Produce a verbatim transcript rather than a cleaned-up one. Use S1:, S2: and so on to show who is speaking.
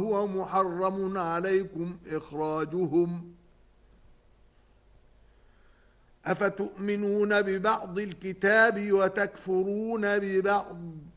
S1: وهو محرم عليكم إخراجهم أفتؤمنون ببعض الكتاب وتكفرون ببعض